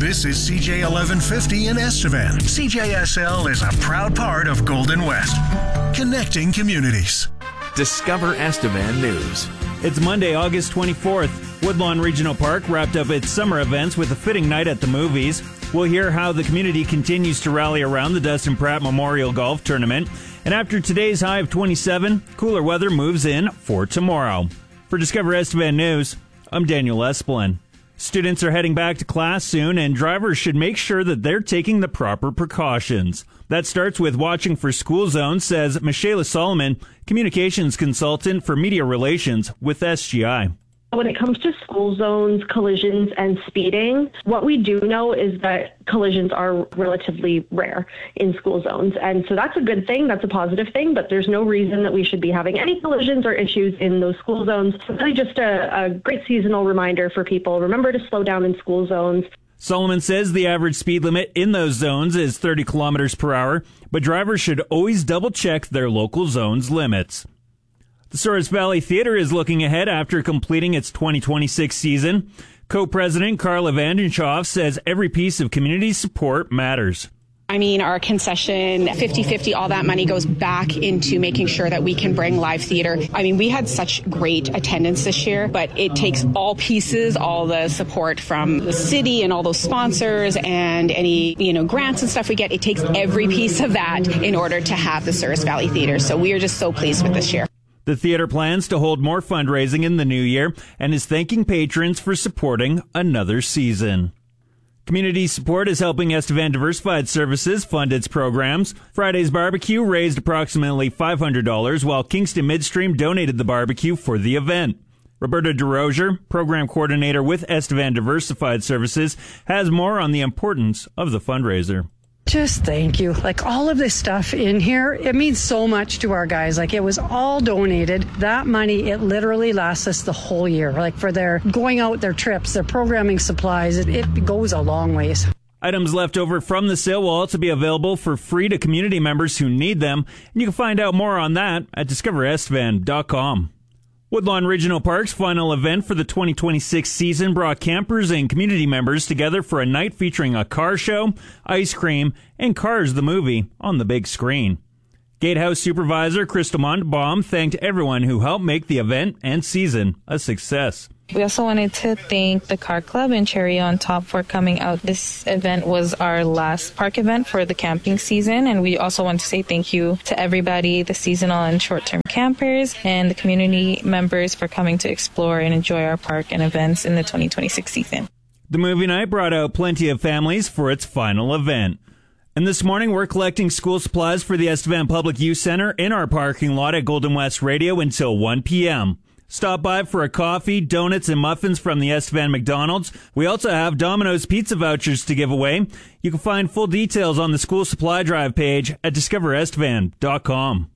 This is CJ 1150 in Estevan. CJSL is a proud part of Golden West, connecting communities. Discover Estevan News. It's Monday, August 24th. Woodlawn Regional Park wrapped up its summer events with a fitting night at the movies. We'll hear how the community continues to rally around the Dustin Pratt Memorial Golf Tournament. And after today's high of 27, cooler weather moves in for tomorrow. For Discover Estevan News, I'm Daniel Esplin. Students are heading back to class soon, and drivers should make sure that they're taking the proper precautions. That starts with watching for school zones, says Michaela Solomon, communications consultant for media relations with SGI. When it comes to school zones, collisions, and speeding, what we do know is that collisions are relatively rare in school zones. And so that's a good thing. That's a positive thing. But there's no reason that we should be having any collisions or issues in those school zones. So really just a great seasonal reminder for people. Remember to slow down in school zones. Solomon says the average speed limit in those zones is 30 kilometers per hour, but drivers should always double check their local zone's limits. The Souris Valley Theatre is looking ahead after completing its 2026 season. Co-president Carla Vandenshoff says every piece of community support matters. I mean, our concession, 50-50, all that money goes back into making sure that we can bring live theater. I mean, we had such great attendance this year, but it takes all pieces, all the support from the city and all those sponsors and any, grants and stuff we get. It takes every piece of that in order to have the Souris Valley Theatre. So we are just so pleased with this year. The theater plans to hold more fundraising in the new year and is thanking patrons for supporting another season. Community support is helping Estevan Diversified Services fund its programs. Friday's barbecue raised approximately $500, while Kingston Midstream donated the barbecue for the event. Roberta DeRozier, program coordinator with Estevan Diversified Services, has more on the importance of the fundraiser. Just thank you. All of this stuff in here, it means so much to our guys. It was all donated. That money, it literally lasts us the whole year. For their going out, their trips, their programming supplies, it goes a long ways. Items left over from the sale will also be available for free to community members who need them. And you can find out more on that at discoverestevan.com. Woodlawn Regional Park's final event for the 2026 season brought campers and community members together for a night featuring a car show, ice cream, and Cars the movie on the big screen. Gatehouse Supervisor Crystal Montbaum thanked everyone who helped make the event and season a success. We also wanted to thank the Car Club and Cherry on Top for coming out. This event was our last park event for the camping season, and we also want to say thank you to everybody, the seasonal and short-term campers, and the community members for coming to explore and enjoy our park and events in the 2026 season. The movie night brought out plenty of families for its final event. And this morning, we're collecting school supplies for the Estevan Public Youth Center in our parking lot at Golden West Radio until 1 p.m. Stop by for a coffee, donuts, and muffins from the Estevan McDonald's. We also have Domino's pizza vouchers to give away. You can find full details on the school supply drive page at discoverestevan.com.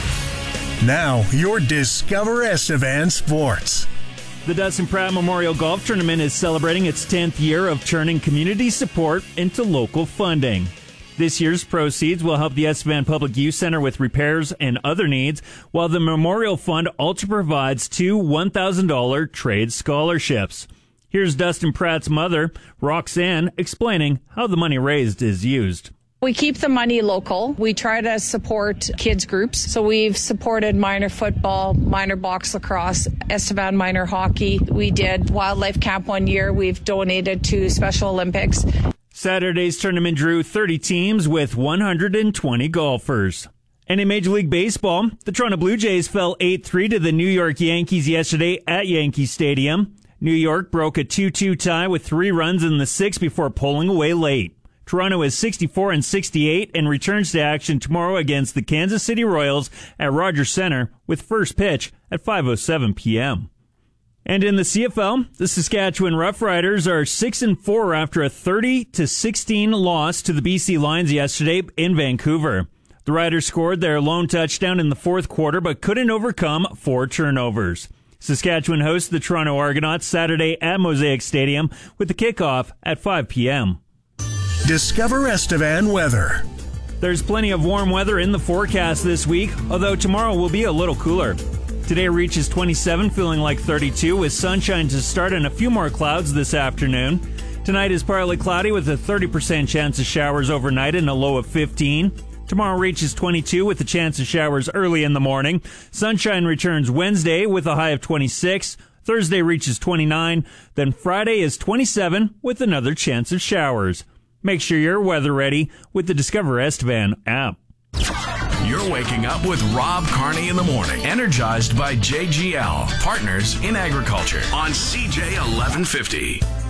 Now, your Discover Estevan Sports. The Dustin Pratt Memorial Golf Tournament is celebrating its 10th year of turning community support into local funding. This year's proceeds will help the Estevan Public Youth Center with repairs and other needs, while the Memorial Fund also provides 2 $1,000 trade scholarships. Here's Dustin Pratt's mother, Roxanne, explaining how the money raised is used. We keep the money local. We try to support kids groups. So we've supported minor football, minor box lacrosse, Estevan minor hockey. We did wildlife camp one year. We've donated to Special Olympics. Saturday's tournament drew 30 teams with 120 golfers. And in Major League Baseball, the Toronto Blue Jays fell 8-3 to the New York Yankees yesterday at Yankee Stadium. New York broke a 2-2 tie with 3 runs in the 6th before pulling away late. Toronto is 64-68 and returns to action tomorrow against the Kansas City Royals at Rogers Center with first pitch at 5:07 p.m. And in the CFL, the Saskatchewan Roughriders are 6-4 after a 30-16 loss to the BC Lions yesterday in Vancouver. The Riders scored their lone touchdown in the fourth quarter but couldn't overcome 4 turnovers. Saskatchewan hosts the Toronto Argonauts Saturday at Mosaic Stadium with the kickoff at 5 p.m. Discover Estevan weather. There's plenty of warm weather in the forecast this week, although tomorrow will be a little cooler. Today reaches 27, feeling like 32, with sunshine to start and a few more clouds this afternoon. Tonight is partly cloudy with a 30% chance of showers overnight and a low of 15. Tomorrow reaches 22 with a chance of showers early in the morning. Sunshine returns Wednesday with a high of 26. Thursday reaches 29. Then Friday is 27 with another chance of showers. Make sure you're weather ready with the Discover Estevan app. You're waking up with Rob Carney in the morning, energized by JGL, Partners in Agriculture on CJ 1150.